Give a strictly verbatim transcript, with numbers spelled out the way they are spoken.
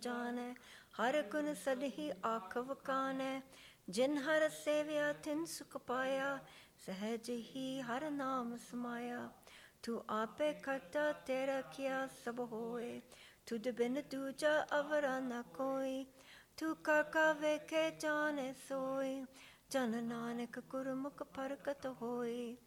ਜਾਣੈ, ਹਰ ਗੁਣ ਸਦਹੀ ਆਖ ਵਕਾਨੈ। ਜਿਨ ਹਰ ਸੇਵਿਆ ਤਿਨ ਸੁਖ ਪਾਇਆ, ਸਹਿਜ ਹੀ ਹਰ ਨਾਮ ਸਮਾਇਆ। ਤੂੰ ਆਪੇ ਕਰਤਾ ਤੇਰਾ ਕੀਆ ਸਭ ਹੋਏ, ਤੁਧ ਬਿਨ ਦੂਜਾ ਅਵਰਾ ਨ ਕੋਈ। ਤੂੰ ਕਰ ਕਾ ਵੇਖੇ ਜਾਣੈ ਸੋਈ, ਜਨ ਨਾਨਕ ਗੁਰਮੁਖ ਪ੍ਰਗਟ ਹੋਈ।